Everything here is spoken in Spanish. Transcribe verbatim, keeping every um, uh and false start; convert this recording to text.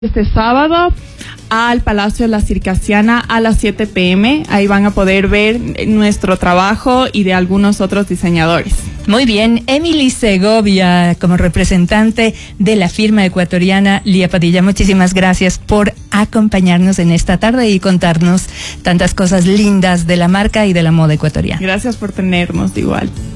Este sábado al Palacio de la Circassiana a las siete pe eme. Ahí van a poder ver nuestro trabajo y de algunos otros diseñadores. Muy bien, Emily Segovia, como representante de la firma ecuatoriana Lía Padilla, muchísimas gracias por acompañarnos en esta tarde y contarnos tantas cosas lindas de la marca y de la moda ecuatoriana. Gracias por tenernos, de igual.